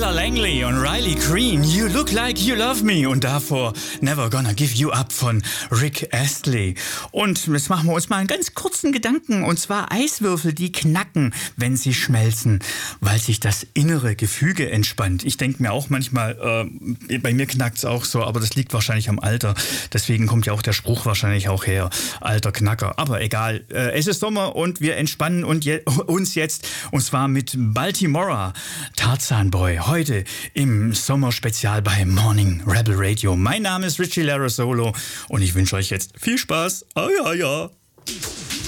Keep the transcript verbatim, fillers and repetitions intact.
Lisa Langley und Riley Green, You Look Like You Love Me. Und davor Never Gonna Give You Up von Rick Astley. Und jetzt machen wir uns mal einen ganz kurzen Gedanken. Und zwar Eiswürfel, die knacken, wenn sie schmelzen, weil sich das innere Gefüge entspannt. Ich denke mir auch manchmal, äh, bei mir knackt es auch so, aber das liegt wahrscheinlich am Alter. Deswegen kommt ja auch der Spruch wahrscheinlich auch her. Alter Knacker. Aber egal. Äh, es ist Sommer und wir entspannen und je- uns jetzt. Und zwar mit Baltimora, Tarzan Boy. Heute im Sommerspezial bei Morning Rebel Radio. Mein Name ist Richie Larrazolo und ich wünsche euch jetzt viel Spaß. Ah ja, ja.